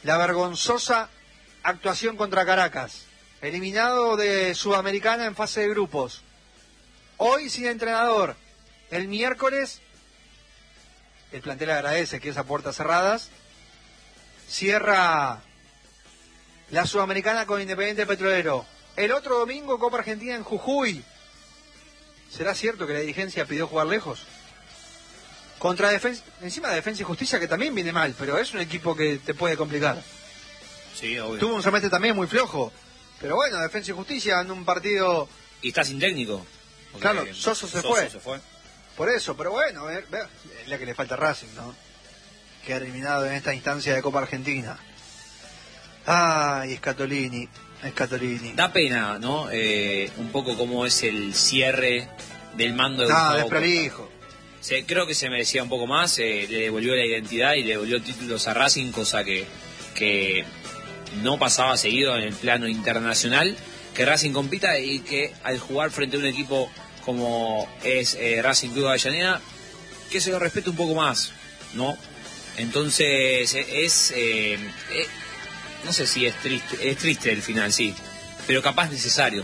la vergonzosa actuación contra Caracas, eliminado de Sudamericana en fase de grupos, hoy sin entrenador, el miércoles, el plantel agradece que es a puertas cerradas, cierra la Sudamericana con Independiente Petrolero, el otro domingo Copa Argentina en Jujuy. ¿Será cierto que la dirigencia pidió jugar lejos? Contra Defensa, encima de Defensa y Justicia, que también viene mal, pero es un equipo que te puede complicar. Sí, obvio. Tuvo un semestre también muy flojo, pero bueno, Defensa y Justicia en un partido... Y está sin técnico. Claro, Soso se fue. Se fue. Por eso, pero bueno, es la que le falta a Racing, ¿no? Queda eliminado en esta instancia de Copa Argentina. Ay, Scatolini. Da pena, ¿no? Un poco como es el cierre del mando de Gustavo desprolijo. Creo que se merecía un poco más, le devolvió la identidad y le devolvió títulos a Racing, cosa que no pasaba seguido en el plano internacional, que Racing compita y que al jugar frente a un equipo como es Racing Club de Avellaneda, que se lo respete un poco más, ¿no? Entonces no sé si es triste el final, sí, pero capaz necesario.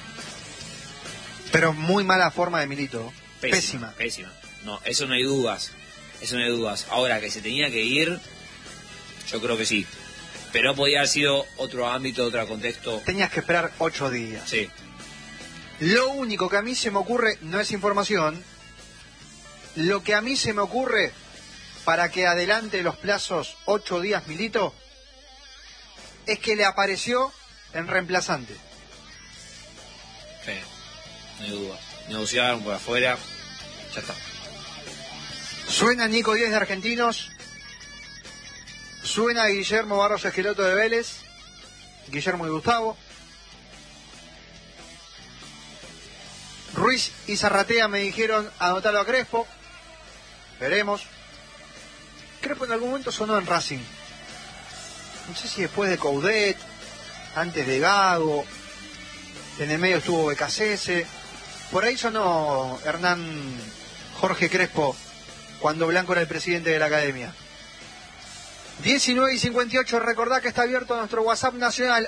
Pero muy mala forma de Milito. Pésima. No, eso no hay dudas. Ahora, que se tenía que ir, yo creo que sí. Pero podía haber sido otro ámbito, otro contexto. Tenías que esperar 8 días. Sí. Lo único que a mí se me ocurre, no es información, lo que a mí se me ocurre para que adelante los plazos 8 días Milito, es que le apareció en reemplazante. Sí, no hay duda. Negociaron por afuera, ya está. Suena Nico Díez de Argentinos, suena Guillermo Barros Esqueloto de Vélez, Guillermo y Gustavo. Ruiz y Zarratea me dijeron anotarlo a Crespo. Veremos. Crespo en algún momento sonó en Racing. No sé si después de Coudet, antes de Gago, en el medio estuvo Becasese. Por ahí sonó Hernán Jorge Crespo cuando Blanco era el presidente de la academia. 19:58, recordá que está abierto nuestro WhatsApp nacional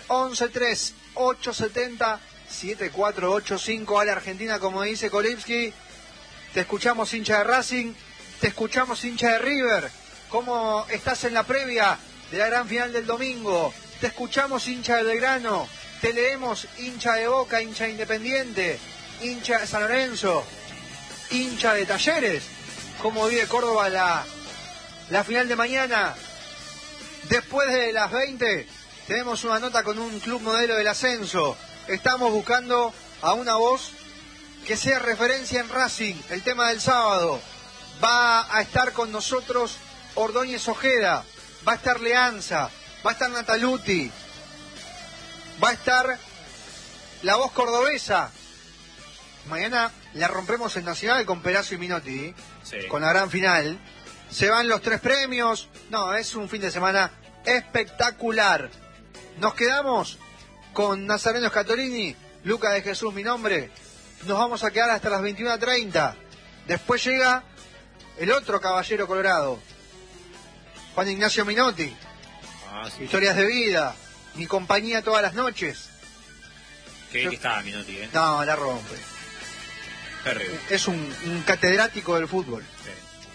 1138707485 a la Argentina, como dice Kolipsky. Te escuchamos, hincha de Racing, te escuchamos, hincha de River. ¿Cómo estás en la previa de la gran final del domingo? Te escuchamos, hincha de Belgrano, te leemos, hincha de Boca, hincha de Independiente, hincha de San Lorenzo, hincha de Talleres. ¿Cómo vive Córdoba la final de mañana? Después de las 20 tenemos una nota con un club modelo del ascenso. Estamos buscando a una voz que sea referencia en Racing. El tema del sábado. Va a estar con nosotros Ordóñez Ojeda, va a estar Leanza, va a estar Nataluti, va a estar la voz cordobesa. Mañana la rompemos en Nacional con Perazo y Minotti, sí, con la gran final. Se van los 3 premios. No, es un fin de semana espectacular. Nos quedamos con Nazareno Scatolini, Luca de Jesús, mi nombre. Nos vamos a quedar hasta las 21:30. Después llega el otro caballero colorado, Juan Ignacio Minotti. Sí. Historias de vida, mi compañía todas las noches. Qué bien que está Minotti, ¿eh? No, la rompe. Terrible. Es un catedrático del fútbol. Sí.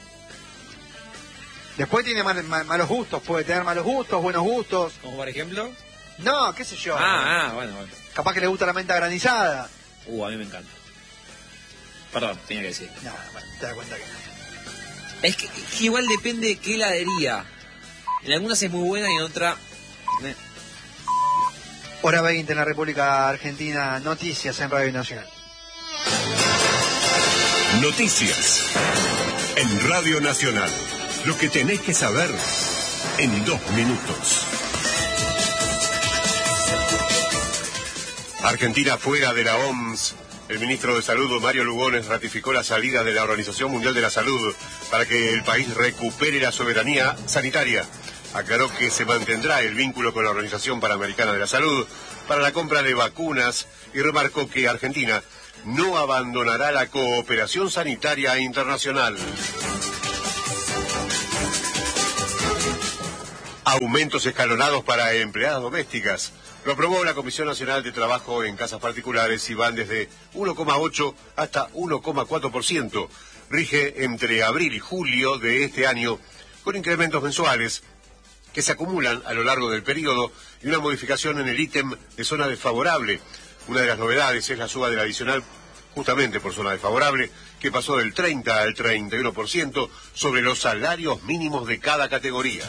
Después tiene malos gustos, puede tener malos gustos, buenos gustos. ¿Como por ejemplo? No, qué sé yo. Bueno. Capaz que le gusta la menta granizada. A mí me encanta. Perdón, tenía que decir. No, bueno, te das cuenta que no. Es que igual depende de qué heladería. En algunas es muy buena y en otra... Hora 20 en la República Argentina, noticias en Radio Nacional. Noticias en Radio Nacional. Lo que tenés que saber en 2 minutos. Argentina fuera de la OMS. El ministro de Salud, Mario Lugones, ratificó la salida de la Organización Mundial de la Salud para que el país recupere la soberanía sanitaria. Aclaró que se mantendrá el vínculo con la Organización Panamericana de la Salud para la compra de vacunas y remarcó que Argentina no abandonará la cooperación sanitaria internacional. Aumentos escalonados para empleadas domésticas. Lo aprobó la Comisión Nacional de Trabajo en Casas Particulares y van desde 1,8 hasta 1,4%. Rige entre abril y julio de este año, con incrementos mensuales que se acumulan a lo largo del periodo y una modificación en el ítem de zona desfavorable. Una de las novedades es la suba del adicional justamente por zona desfavorable, que pasó del 30 al 31% sobre los salarios mínimos de cada categoría.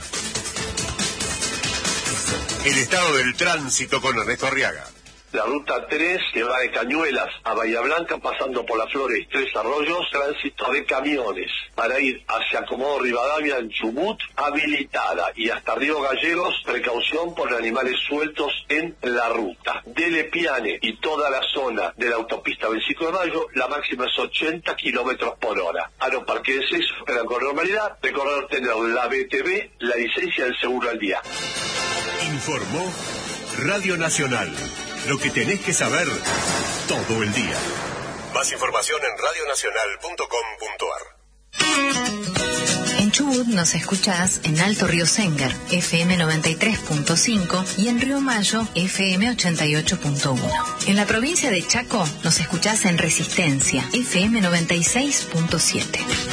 El estado del tránsito con Ernesto Arriaga. La ruta 3, que va de Cañuelas a Bahía Blanca, pasando por Las Flores y Tres Arroyos, tránsito de camiones para ir hacia Comodoro Rivadavia en Chubut, habilitada, y hasta Río Gallegos, precaución por animales sueltos en la ruta. De Lepiane y toda la zona de la autopista 25 de Mayo, la máxima es 80 kilómetros por hora. Aeroparquenses operan con normalidad, recordar tener la BTV, la licencia del seguro al día. Informó Radio Nacional. Lo que tenés que saber todo el día. Más información en radionacional.com.ar. En Chubut nos escuchás en Alto Río Senguer, FM 93.5 y en Río Mayo, FM 88.1. En la provincia de Chaco nos escuchás en Resistencia, FM 96.7.